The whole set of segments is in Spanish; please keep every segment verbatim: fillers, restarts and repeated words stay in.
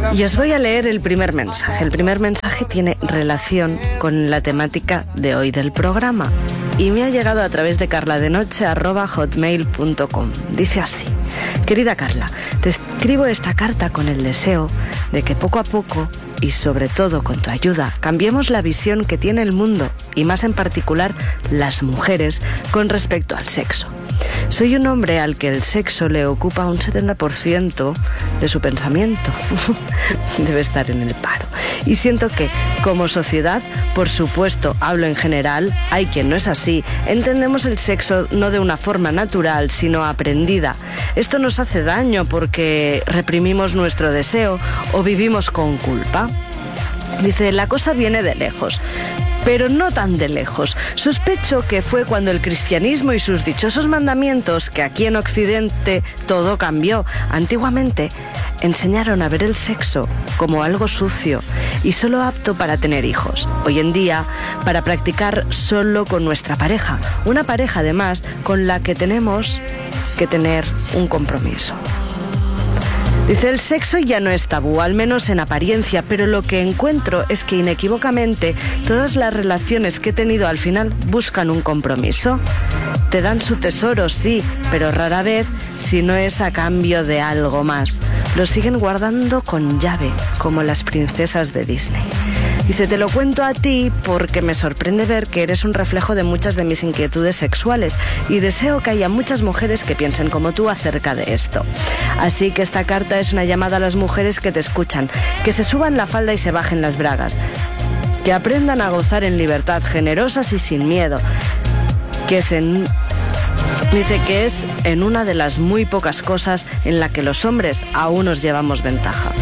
Y os voy a leer el primer mensaje. El primer mensaje tiene relación con la temática de hoy del programa y me ha llegado a través de carladenoche arroba hotmail punto com. Dice así: querida Carla, te escribo esta carta con el deseo de que poco a poco, y sobre todo con tu ayuda, cambiemos la visión que tiene el mundo, y más en particular las mujeres, con respecto al sexo. Soy un hombre al que el sexo le ocupa un setenta por ciento de su pensamiento. Debe estar en el paro. Y siento que, como sociedad, por supuesto, hablo en general, hay quien no es así, entendemos el sexo no de una forma natural, sino aprendida. Esto nos hace daño porque reprimimos nuestro deseo o vivimos con culpa. Dice, la cosa viene de lejos, pero no tan de lejos. Sospecho que fue cuando el cristianismo y sus dichosos mandamientos, que aquí en Occidente todo cambió. Antiguamente enseñaron a ver el sexo como algo sucio y solo apto para tener hijos. Hoy en día, para practicar solo con nuestra pareja. Una pareja, además, con la que tenemos que tener un compromiso. Dice, el sexo ya no es tabú, al menos en apariencia, pero lo que encuentro es que inequívocamente todas las relaciones que he tenido al final buscan un compromiso. Te dan su tesoro, sí, pero rara vez si no es a cambio de algo más. Lo siguen guardando con llave, como las princesas de Disney. Dice, te lo cuento a ti porque me sorprende ver que eres un reflejo de muchas de mis inquietudes sexuales y deseo que haya muchas mujeres que piensen como tú acerca de esto. Así que esta carta es una llamada a las mujeres que te escuchan, que se suban la falda y se bajen las bragas, que aprendan a gozar en libertad, generosas y sin miedo, que es en... Dice que es en una de las muy pocas cosas en la que los hombres aún nos llevamos ventaja.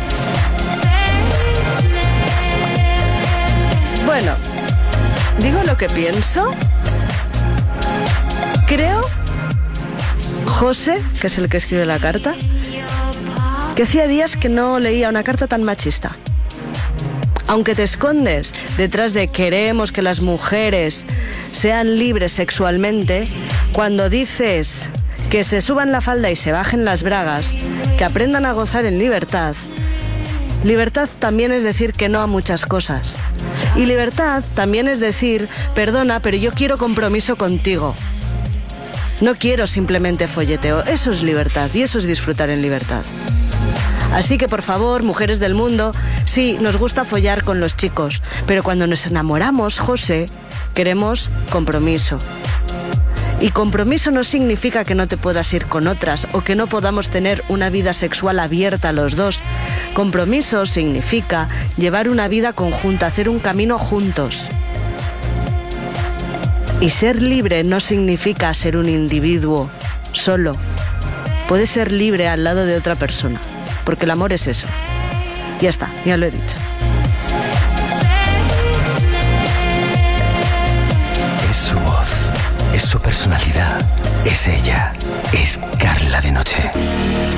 Bueno, digo lo que pienso. Creo, José, que es el que escribe la carta, que hacía días que no leía una carta tan machista. Aunque te escondes detrás de queremos que las mujeres sean libres sexualmente, cuando dices que se suban la falda y se bajen las bragas, que aprendan a gozar en libertad, libertad también es decir que no a muchas cosas. Y libertad también es decir, perdona, pero yo quiero compromiso contigo. No quiero simplemente folleteo. Eso es libertad y eso es disfrutar en libertad. Así que, por favor, mujeres del mundo, sí, nos gusta follar con los chicos, pero cuando nos enamoramos, José, queremos compromiso. Y compromiso no significa que no te puedas ir con otras o que no podamos tener una vida sexual abierta los dos. Compromiso significa llevar una vida conjunta, hacer un camino juntos. Y ser libre no significa ser un individuo solo. Puedes ser libre al lado de otra persona, porque el amor es eso. Ya está, ya lo he dicho. Es su voz, es su personalidad, es ella, es Carla de Noche.